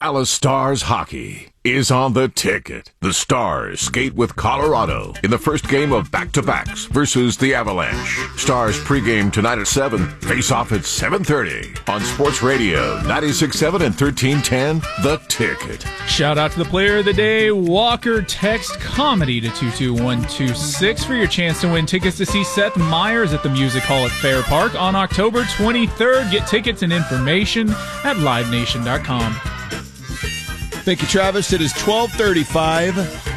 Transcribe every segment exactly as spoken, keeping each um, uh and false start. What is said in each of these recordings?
Dallas Stars hockey is on the ticket. The Stars skate with Colorado in the first game of back-to-backs versus the Avalanche. Stars pregame tonight at seven, face-off at seven thirty on Sports Radio ninety-six point seven and thirteen ten, The Ticket. Shout out to the player of the day, Walker. Text comedy to two two one two six for your chance to win tickets to see Seth Meyers at the Music Hall at Fair Park on October twenty-third. Get tickets and information at live nation dot com. Thank you, Travis. It is twelve thirty-five.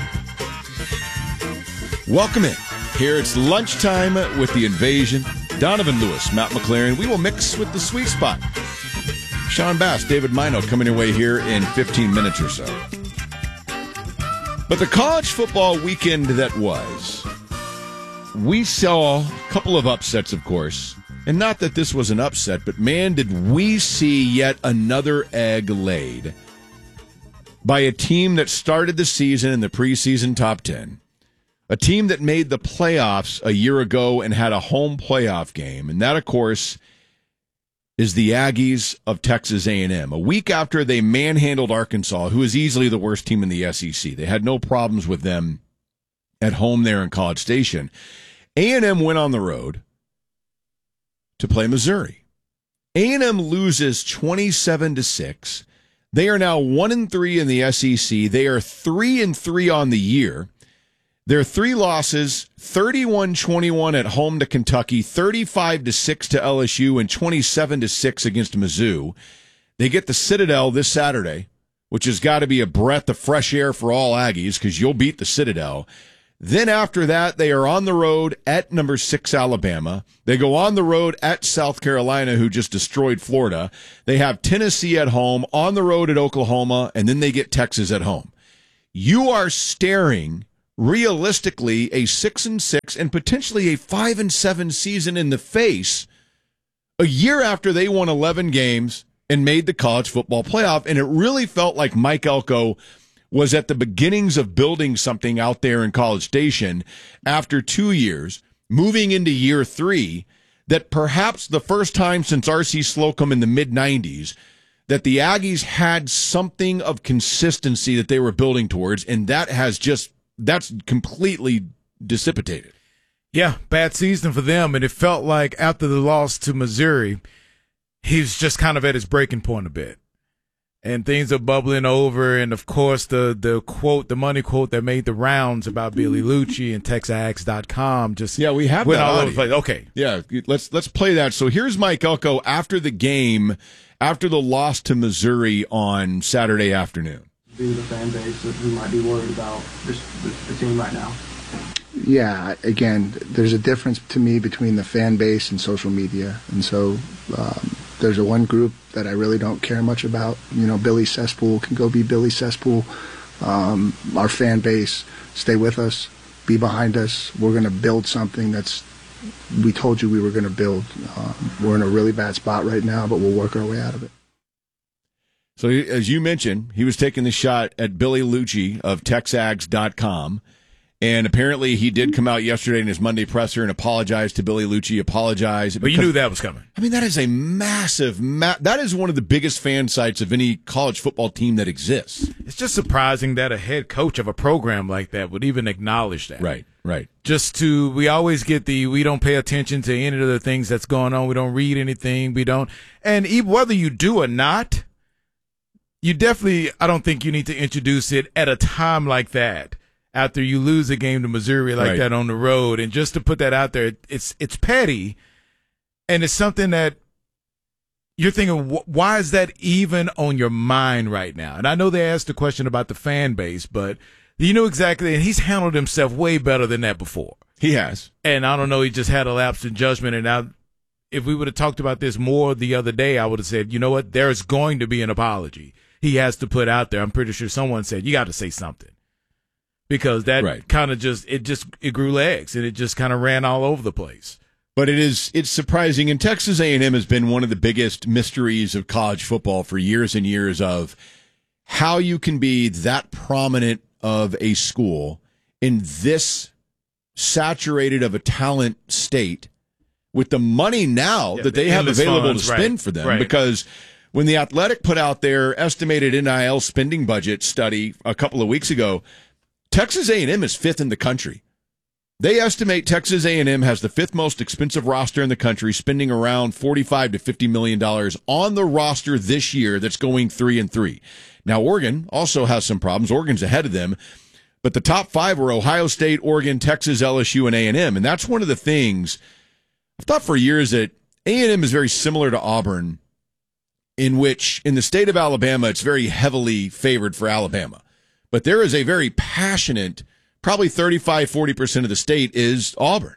Welcome in. Here it's lunchtime with the invasion. Donovan Lewis, Matt McLaren. We will mix with the sweet spot. Sean Bass, David Mino coming your way here in fifteen minutes or so. But the college football weekend that was, we saw a couple of upsets, of course. And not that this was an upset, but man, did we see yet another egg laid by a team that started the season in the preseason top ten, a team that made the playoffs a year ago and had a home playoff game, and that, of course, is the Aggies of Texas A and M. A week after they manhandled Arkansas, who is easily the worst team in the S E C. They had no problems with them at home there in College Station. A and M went on the road to play Missouri. A and M loses twenty-seven to six. They are now one and three in the S E C. They are three and three on the year. Their three losses: thirty-one twenty-one at home to Kentucky, thirty-five to six to L S U, and twenty-seven to six against Mizzou. They get the Citadel this Saturday, which has got to be a breath of fresh air for all Aggies because you'll beat the Citadel. Then after that, they are on the road at number six Alabama. They go on the road at South Carolina, who just destroyed Florida. They have Tennessee at home, on the road at Oklahoma, and then they get Texas at home. You are staring, realistically, a six and six and potentially a five and seven season in the face a year after they won eleven games and made the college football playoff. And it really felt like Mike Elko was at the beginnings of building something out there in College Station after two years, moving into year three, that perhaps the first time since R C Slocum in the mid nineties, that the Aggies had something of consistency that they were building towards, and that has just, that's completely dissipated. Yeah, bad season for them, and it felt like after the loss to Missouri, he's just kind of at his breaking point a bit. And things are bubbling over, and of course the the quote, the money quote that made the rounds about Billy Lucci and Texags dot com just yeah, we have went that all audio. over the place. Okay, yeah, let's let's play that. So here's Mike Elko after the game, after the loss to Missouri on Saturday afternoon. Be the fan base who might be worried about this, this the team right now. Yeah, again, there's a difference to me between the fan base and social media, and so. Um, There's a one group that I really don't care much about. You know, Billy Cesspool can go be Billy Cesspool. Um, our fan base, stay with us, be behind us. We're going to build something that's, we told you we were going to build. Um, we're in a really bad spot right now, but we'll work our way out of it. So as you mentioned, he was taking the shot at Billy Lucci of Texags dot com. And apparently he did come out yesterday in his Monday presser and apologize to Billy Lucci, apologize. But you knew that was coming. I mean, that is a massive, ma- that is one of the biggest fan sites of any college football team that exists. It's just surprising that a head coach of a program like that would even acknowledge that. Right, right. Just to, we always get the, we don't pay attention to any of the things that's going on. We don't read anything. We don't, and even whether you do or not, you definitely, I don't think you need to introduce it at a time like that. After you lose a game to Missouri like right. that on the road, and just to put that out there, it's it's petty, and it's something that you're thinking, why is that even on your mind right now? And I know they asked the question about the fan base, but you know exactly, and he's handled himself way better than that before. He has. And I don't know, he just had a lapse in judgment, and now if we would have talked about this more the other day, I would have said, you know what, there's going to be an apology he has to put out there. I'm pretty sure someone said, you got to say something. Because that right. kind of just, it just, it grew legs, and it just kind of ran all over the place. But it is, it's surprising, and Texas A and M has been one of the biggest mysteries of college football for years and years of how you can be that prominent of a school in this saturated of a talent state with the money now yeah, that the they have available funds, to spend right, for them. right. Because when The Athletic put out their estimated N I L spending budget study a couple of weeks ago, Texas A and M is fifth in the country. They estimate Texas A and M has the fifth most expensive roster in the country, spending around forty-five to fifty million dollars on the roster this year that's going three and three. Now, Oregon also has some problems. Oregon's ahead of them. But the top five were Ohio State, Oregon, Texas, L S U, and A and M. And that's one of the things I've thought for years that A and M is very similar to Auburn, in which in the state of Alabama, it's very heavily favored for Alabama. But there is a very passionate, probably thirty-five, forty percent of the state is Auburn.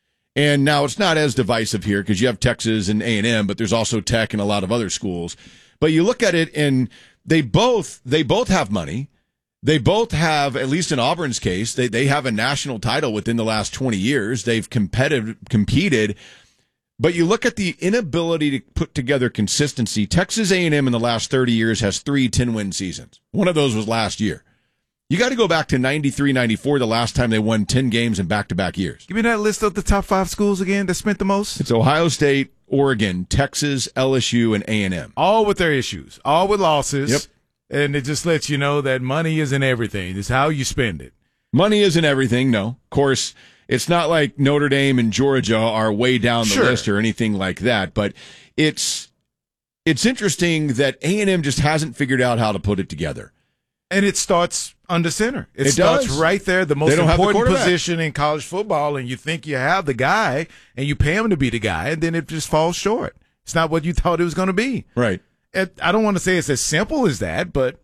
And now it's not as divisive here because you have Texas and A and M, but there's also Tech and a lot of other schools. But you look at it and they both they both have money. They both have, at least in Auburn's case, they, they have a national title within the last twenty years. They've competed, competed. But you look at the inability to put together consistency. Texas A and M in the last thirty years has three ten-win seasons. One of those was last year. You got to go back to ninety-three ninety-four, the last time they won ten games in back-to-back years. Give me that list of the top five schools again that spent the most. It's Ohio State, Oregon, Texas, L S U, and A and M. All with their issues. All with losses. Yep. And it just lets you know that money isn't everything. It's how you spend it. Money isn't everything, no. Of course, it's not like Notre Dame and Georgia are way down the Sure. list or anything like that. But it's it's interesting that A and M just hasn't figured out how to put it together. And it starts under center. It, It starts does. right there, the most They don't have the important quarterback. position in college football, and you think you have the guy, and you pay him to be the guy, and then it just falls short. It's not what you thought it was going to be. Right. It, I don't want to say it's as simple as that, but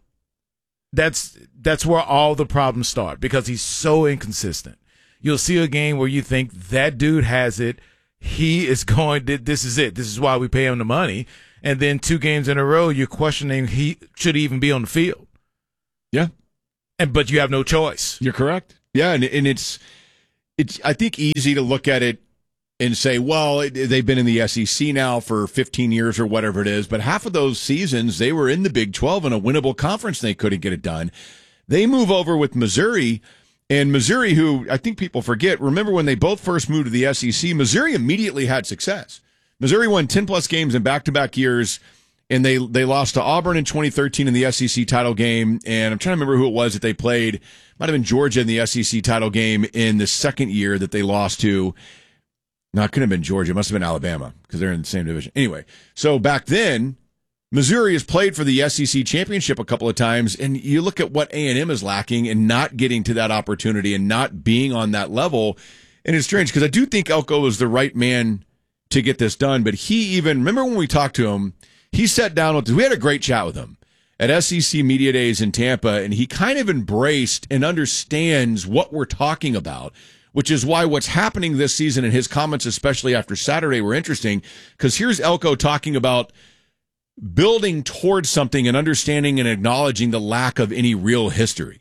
that's that's where all the problems start because he's so inconsistent. You'll see a game where you think that dude has it. He is going, this is it. This is why we pay him the money. And then two games in a row, you're questioning he should even be on the field. Yeah. And but you have no choice. You're correct. Yeah, and, and it's it's I think easy to look at it and say, well, it, they've been in the S E C now for fifteen years or whatever it is, but half of those seasons they were in the Big twelve in a winnable conference and they couldn't get it done. They move over with Missouri, and Missouri, who I think people forget, remember when they both first moved to the S E C, Missouri immediately had success. Missouri won ten-plus games in back-to-back years, and they they lost to Auburn in twenty thirteen in the S E C title game, and I'm trying to remember who it was that they played. Might have been Georgia in the S E C title game in the second year that they lost to. No, it couldn't have been Georgia. It must have been Alabama because they're in the same division. Anyway, so back then, Missouri has played for the S E C championship a couple of times, and you look at what A and M is lacking and not getting to that opportunity and not being on that level, and it's strange because I do think Elko is the right man to get this done, but he even, remember when we talked to him, he sat down with, we had a great chat with him at S E C Media Days in Tampa, and he kind of embraced and understands what we're talking about, which is why what's happening this season and his comments, especially after Saturday, were interesting, because here's Elko talking about building towards something and understanding and acknowledging the lack of any real history.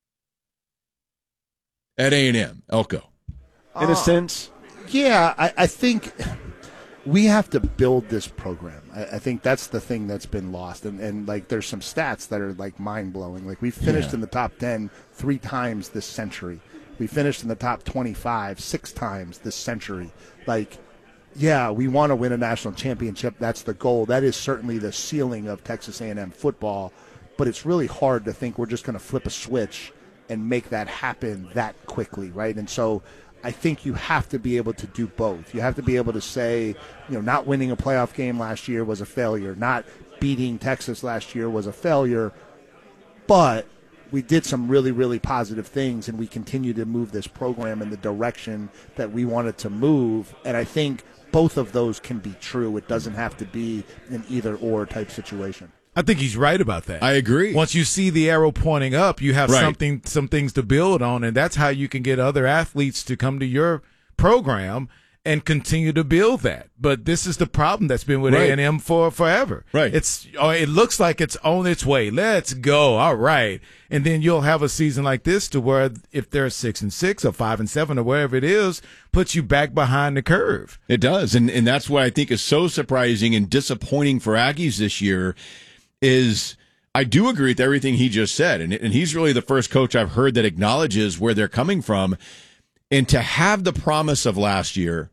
At A and M, Elko. In a sense, yeah, I, I think we have to build this program. I, I think that's the thing that's been lost. And, and like, there's some stats that are, like, mind-blowing. Like, we finished Yeah. in the top ten three times this century. We finished in the top twenty-five six times this century. Like, yeah, we want to win a national championship. That's the goal. That is certainly the ceiling of Texas A and M football. But it's really hard to think we're just going to flip a switch and make that happen that quickly, right? And so I think you have to be able to do both. You have to be able to say, you know, not winning a playoff game last year was a failure. Not beating Texas last year was a failure. But we did some really, really positive things, and we continue to move this program in the direction that we wanted to move. And I think both of those can be true. It doesn't have to be an either-or type situation. I think he's right about that. I agree. Once you see the arrow pointing up, you have Right. something, some things to build on, and that's how you can get other athletes to come to your program and continue to build that. But this is the problem that's been with Right. A and M for forever. Right. It's oh, it looks like it's on its way. Let's go. All right. And then you'll have a season like this to where if they're six and six or five and seven or wherever it is, puts you back behind the curve. It does, and and that's what I think is so surprising and disappointing for Aggies this year is I do agree with everything he just said, and and he's really the first coach I've heard that acknowledges where they're coming from, and to have the promise of last year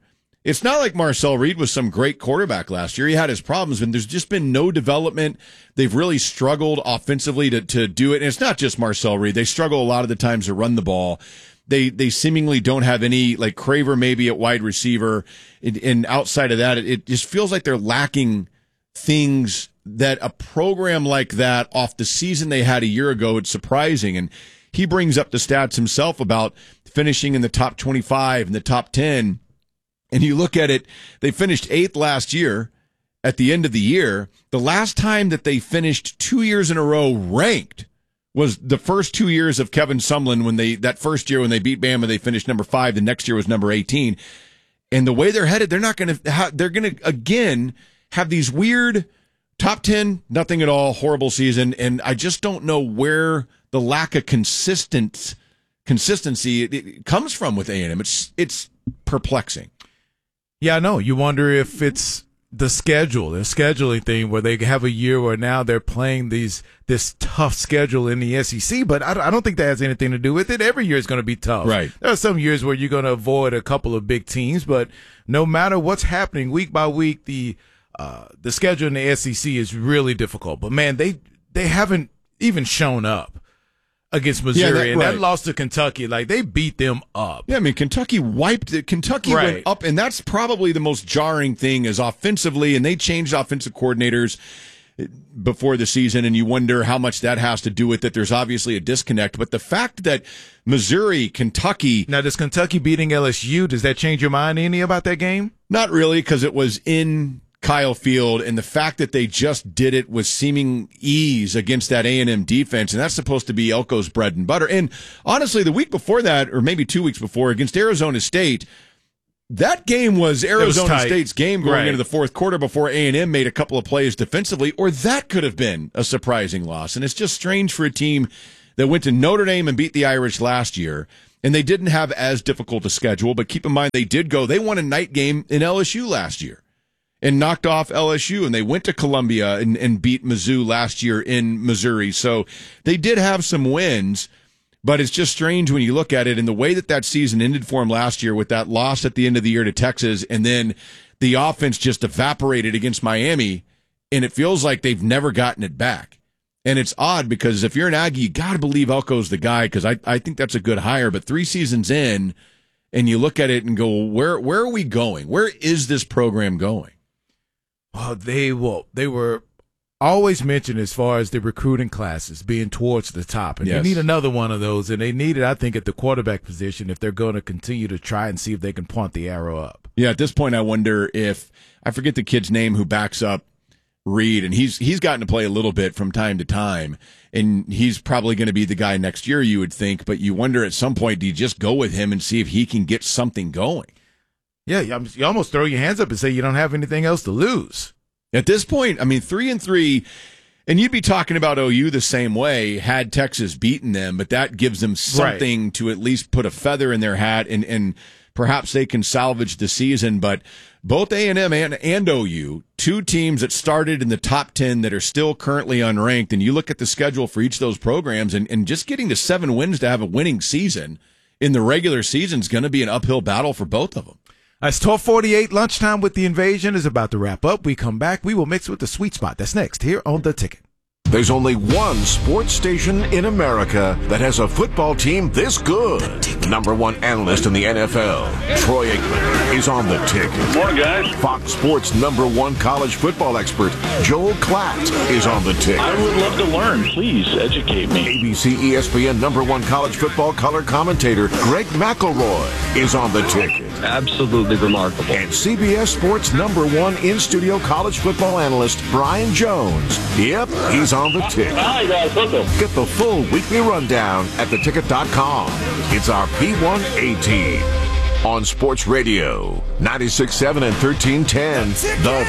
It's not like Marcel Reed was some great quarterback last year. He had his problems, and there's just been no development. They've really struggled offensively to, to do it. And it's not just Marcel Reed. They struggle a lot of the times to run the ball. They they seemingly don't have any, like Craver maybe at wide receiver. And, and outside of that, it, it just feels like they're lacking things that a program like that off the season they had a year ago, it's surprising. And he brings up the stats himself about finishing in the top twenty-five and the top ten. And you look at it, they finished eighth last year at the end of the year. The last time that they finished two years in a row ranked was the first two years of Kevin Sumlin, when they, that first year when they beat Bama, they finished number five. The next year was number eighteen. And the way they're headed, they're not going to, ha- they're going to again have these weird top ten, nothing at all, horrible season. And I just don't know where the lack of consistent consistency it, it comes from with A and M. It's, it's perplexing. Yeah, I know. You wonder if it's the schedule, the scheduling thing, where they have a year where now they're playing these this tough schedule in the S E C. But I, I don't think that has anything to do with it. Every year is going to be tough. Right. There are some years where you're going to avoid a couple of big teams, but no matter what's happening week by week, the uh, the schedule in the S E C is really difficult. But man, they they haven't even shown up against Missouri, yeah, that, and right. that loss to Kentucky, like they beat them up. Yeah, I mean, Kentucky wiped it. Kentucky Right. went up, and that's probably the most jarring thing is offensively, and they changed offensive coordinators before the season, and you wonder how much that has to do with it. There's obviously a disconnect, but the fact that Missouri, Kentucky... Now, does Kentucky beating L S U, does that change your mind any about that game? Not really, because it was in Kyle Field, and the fact that they just did it with seeming ease against that A and M defense, and that's supposed to be Elko's bread and butter. And honestly, the week before that, or maybe two weeks before, against Arizona State, that game was Arizona was State's game going right. into the fourth quarter before A and M made a couple of plays defensively, or that could have been a surprising loss. And it's just strange for a team that went to Notre Dame and beat the Irish last year, and they didn't have as difficult a schedule, but keep in mind they did go, they won a night game in L S U last year and knocked off L S U, and they went to Columbia and, and beat Mizzou last year in Missouri. So they did have some wins, but it's just strange when you look at it and the way that that season ended for them last year with that loss at the end of the year to Texas, and then the offense just evaporated against Miami, and it feels like they've never gotten it back. And it's odd because if you're an Aggie, you got to believe Elko's the guy, because I, I think that's a good hire. But three seasons in, and you look at it and go, where where are we going? Where is this program going? Well, they will. They were always mentioned as far as the recruiting classes being towards the top, and Yes. they need another one of those. And they need it, I think, at the quarterback position if they're going to continue to try and see if they can point the arrow up. Yeah, at this point, I wonder if I forget the kid's name who backs up Reed, and he's he's gotten to play a little bit from time to time, and he's probably going to be the guy next year, you would think. But you wonder at some point, do you just go with him and see if he can get something going? Yeah, you you almost throw your hands up and say you don't have anything else to lose. At this point, I mean, three and three, and you'd be talking about O U the same way had Texas beaten them, but that gives them something right. to at least put a feather in their hat, and, and perhaps they can salvage the season. But both A and M and, and O U, two teams that started in the top ten that are still currently unranked, and you look at the schedule for each of those programs, and, and just getting to seven wins to have a winning season in the regular season is going to be an uphill battle for both of them. It's twelve forty-eight. Lunchtime with the Invasion is about to wrap up. We come back. We will mix with the Sweet Spot. That's next here on The Ticket. There's only one sports station in America that has a football team this good. Number one analyst in the N F L, Troy Aikman, is on The Ticket. Morning, guys. Fox Sports number one college football expert, Joel Klatt, is on The Ticket. I would love to learn. Please educate me. A B C E S P N number one college football color commentator, Greg McElroy, is on The Ticket. Absolutely remarkable. And C B S Sports number one in-studio college football analyst, Brian Jones. Yep, he's on The Ticket. Hi, guys. Welcome. Get the full weekly rundown at the ticket dot com. It's our P one A team. On Sports Radio, ninety-six point seven and thirteen ten, The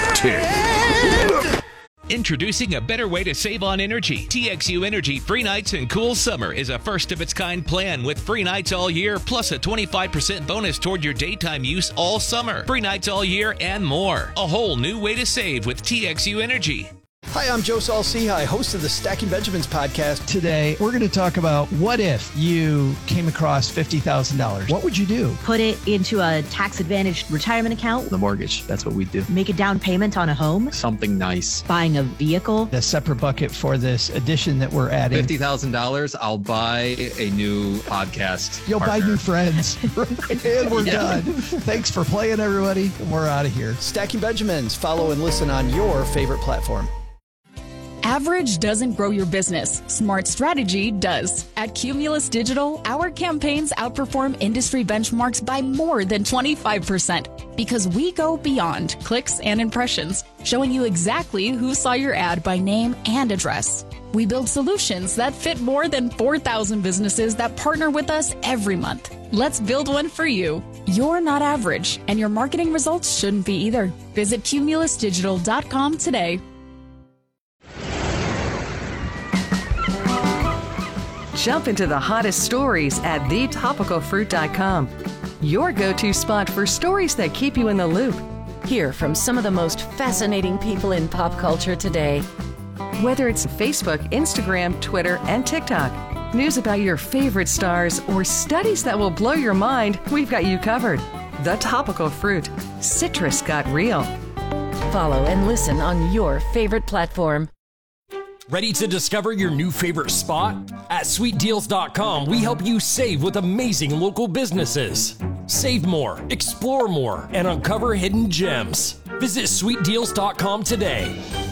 Ticket. Introducing a better way to save on energy. T X U Energy Free Nights and Cool Summer is a first-of-its-kind plan with free nights all year, plus a twenty-five percent bonus toward your daytime use all summer. Free nights all year and more. A whole new way to save with T X U Energy. Hi, I'm Joe Saul-Sehy, host of the Stacking Benjamins podcast. Today, we're going to talk about what if you came across fifty thousand dollars. What would you do? Put it into a tax-advantaged retirement account. The mortgage, that's what we do. Make a down payment on a home. Something nice. Buying a vehicle. A separate bucket for this addition that we're adding. fifty thousand dollars, I'll buy a new podcast You'll partner. buy new friends. And we're yeah. done. Thanks for playing, everybody. We're out of here. Stacking Benjamins. Follow and listen on your favorite platform. Average doesn't grow your business. Smart strategy does. At Cumulus Digital, our campaigns outperform industry benchmarks by more than twenty-five percent because we go beyond clicks and impressions, showing you exactly who saw your ad by name and address. We build solutions that fit more than four thousand businesses that partner with us every month. Let's build one for you. You're not average, and your marketing results shouldn't be either. Visit cumulus digital dot com today. Jump into the hottest stories at the topical fruit dot com. Your go-to spot for stories that keep you in the loop. Hear from some of the most fascinating people in pop culture today. Whether it's Facebook, Instagram, Twitter, and TikTok, news about your favorite stars, or studies that will blow your mind, we've got you covered. The Topical Fruit. Citrus got real. Follow and listen on your favorite platform. Ready to discover your new favorite spot? At sweet deals dot com, we help you save with amazing local businesses. Save more, explore more, and uncover hidden gems. Visit sweet deals dot com today.